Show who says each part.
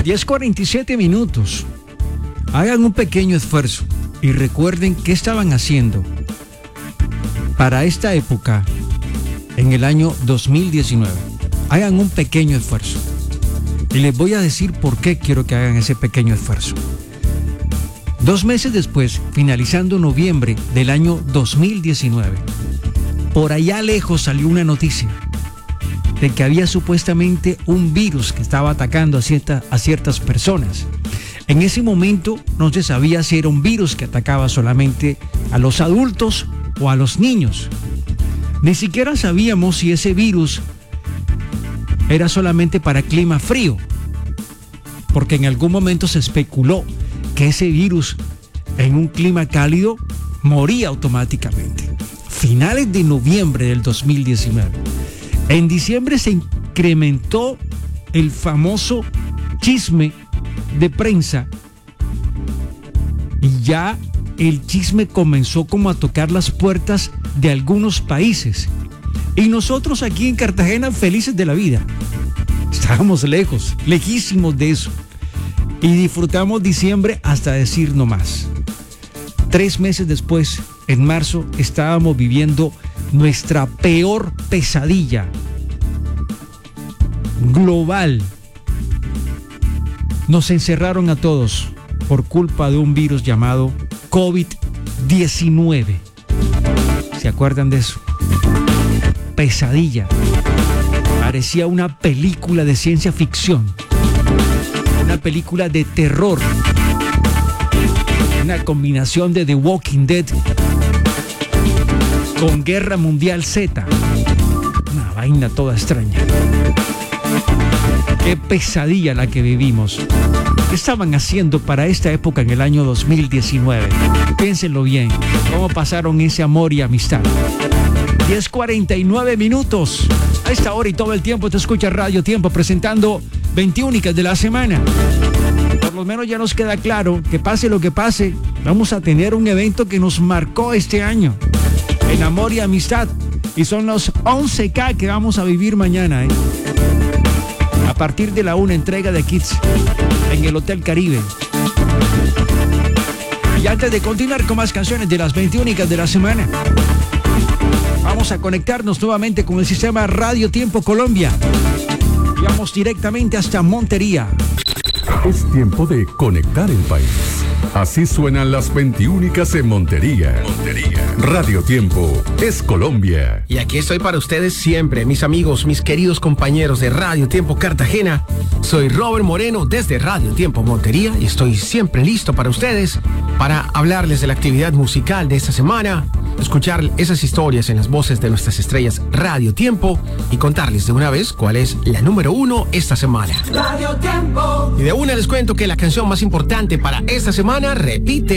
Speaker 1: 10:47. Hagan un pequeño esfuerzo y recuerden qué estaban haciendo para esta época en el año 2019. Hagan un pequeño esfuerzo. Y les voy a decir por qué quiero que hagan ese pequeño esfuerzo. 2 meses después, finalizando noviembre del año 2019, por allá lejos salió una noticia de que había supuestamente un virus que estaba atacando a ciertas personas. En ese momento no se sabía si era un virus que atacaba solamente a los adultos o a los niños. Ni siquiera sabíamos si ese virus era solamente para clima frío, porque en algún momento se especuló que ese virus en un clima cálido moría automáticamente. Finales de noviembre del 2019. En diciembre se incrementó el famoso chisme de prensa y ya el chisme comenzó como a tocar las puertas de algunos países. Y nosotros aquí en Cartagena felices de la vida. Estábamos lejos, lejísimos de eso. Y disfrutamos diciembre hasta decir no más. 3 meses después, en marzo, estábamos viviendo nuestra peor pesadilla global. Nos encerraron a todos por culpa de un virus llamado COVID-19. ¿Se acuerdan de eso? Pesadilla. Parecía una película de ciencia ficción. Una película de terror. Una combinación de The Walking Dead con Guerra Mundial Z. Una vaina toda extraña. Qué pesadilla la que vivimos. ¿Qué estaban haciendo para esta época en el año 2019? Piénsenlo bien. ¿Cómo pasaron ese amor y amistad? 10:49. A esta hora y todo el tiempo te escucha Radio Tiempo presentando 21 de la semana. Por lo menos ya nos queda claro que pase lo que pase, vamos a tener un evento que nos marcó este año en amor y amistad. Y son los 11K que vamos a vivir mañana, a partir de la 1, entrega de kits en el Hotel Caribe. Y antes de continuar con más canciones de las 21 de la semana, vamos a conectarnos nuevamente con el sistema Radio Tiempo Colombia. Y vamos directamente hasta Montería.
Speaker 2: Es tiempo de conectar el país. Así suenan las 21 en Montería. Radio Tiempo es Colombia.
Speaker 3: Y aquí estoy para ustedes siempre, mis amigos, mis queridos compañeros de Radio Tiempo Cartagena. Soy Robert Moreno desde Radio Tiempo Montería y estoy siempre listo para ustedes para hablarles de la actividad musical de esta semana, escuchar esas historias en las voces de nuestras estrellas Radio Tiempo y contarles de una vez cuál es la número 1 esta semana. Radio Tiempo. Y de una les cuento que la canción más importante para esta semana repite